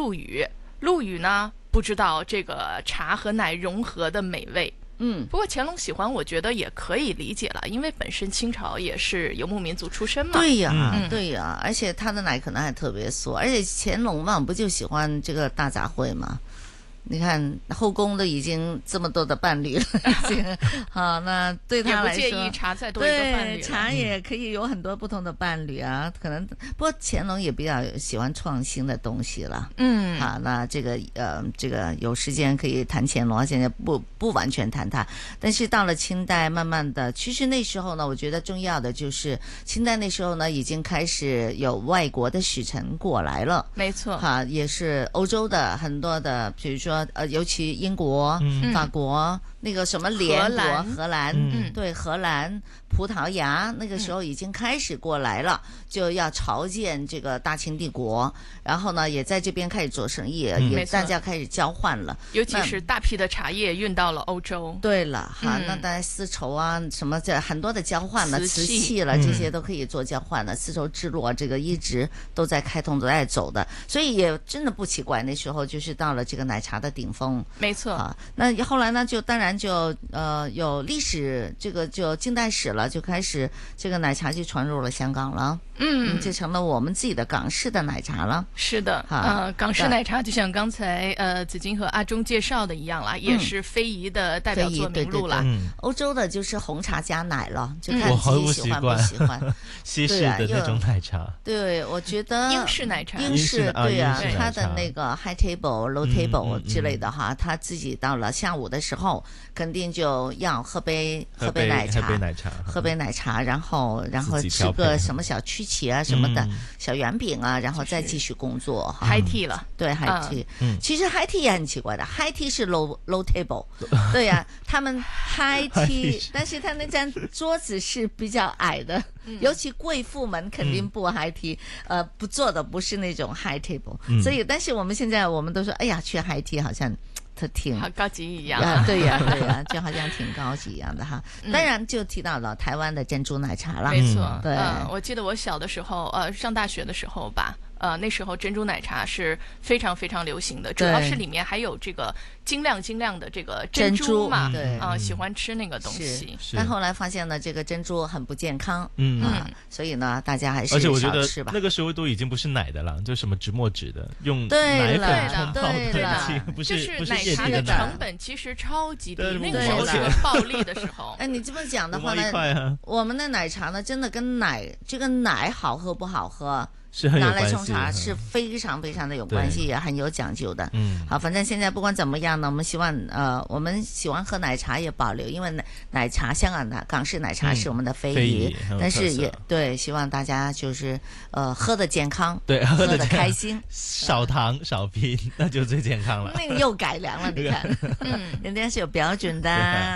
陆羽。陆羽呢，不知道这个茶和奶融合的美味。不过乾隆喜欢，我觉得也可以理解了，因为本身清朝也是游牧民族出身嘛。 对呀，对呀，而且他的奶可能还特别酥，而且乾隆嘛，不就喜欢这个大杂烩嘛？你看后宫的已经这么多的伴侣了，已经好，那对他来说也不介意茶再多一个伴侣， 对，茶也可以有很多不同的伴侣啊。可能不过乾隆也比较喜欢创新的东西了。好，那这个有时间可以谈乾隆，现在不完全谈他，但是到了清代，慢慢的，其实那时候呢，我觉得重要的就是清代那时候呢，已经开始有外国的使臣过来了。 没错， 哈，也是欧洲的很多的，比如说尤其英国、法国，那个什么联国、荷兰，对，荷兰、葡萄牙，那个时候已经开始过来了，就要朝见这个大清帝国，然后呢，也在这边开始做生意，也大家开始交换了， 尤其是大批的茶叶运到了欧洲。 对了，哈，那大家丝绸啊，什么这很多的交换了，瓷器了，这些都可以做交换的。丝绸之路啊，这个一直都在开通，都在走的，所以也真的不奇怪，那时候就是到了这个奶茶的顶峰。 没错啊，那后来呢，就当然就有历史，这个就近代史了，就开始这个奶茶就传入了香港了。就成了我们自己的港式的奶茶了。 是的，港式奶茶就像刚才子金和阿忠介绍的一样啦，也是非遗的代表作名录啦。 欧洲的就是红茶加奶了，就看自己喜欢不喜欢。 西式的那种奶茶， 对，我觉得英式奶茶， 英式对啊，它的那个 high table、low table 之类的哈，他自己到了下午的时候，肯定就要喝杯奶茶，然后吃个什么小曲奇啊什么的小圆饼啊，然后再继续工作。 high tea 了， 对 high tea，其实 high tea 也很奇怪的 ，high tea 是 low table， 对呀，他们 high tea， 但是他那张桌子是比较矮的，尤其贵妇们肯定不 high tea， 不做的不是那种 high table， 所以但是我们现在我们都说，哎呀，去 high tea 好像。它挺好高级一样对呀，就好像挺高级一样的哈。当然就提到了台湾的珍珠奶茶了， 没错。 对， 我记得我小的时候，上大学的时候吧，那时候珍珠奶茶是非常非常流行的，主要是里面还有这个晶亮的这个珍珠嘛， 对， 喜欢吃那个东西。 但后来发现呢，这个珍珠很不健康，所以呢，大家还是而且我觉得少吃吧。 那个时候都已经不是奶的了，就什么直墨汁的，用奶粉冲泡的， 不是奶茶的成本其实超级低，那个时候是个暴利的时候。 哎，你这么讲的话呢，我们的奶茶呢，真的跟这个奶好喝不好喝？拿来冲茶是非常非常的有关系，也很有讲究的。好，反正现在不管怎么样呢，我们希望我们喜欢喝奶茶也保留，因为奶茶香港的港式奶茶是我们的非遗，但是也对，希望大家就是喝的健康， 对， 喝的开心， 少糖少冰，那就最健康了。 那个又改良了，你看，人家是有标准的。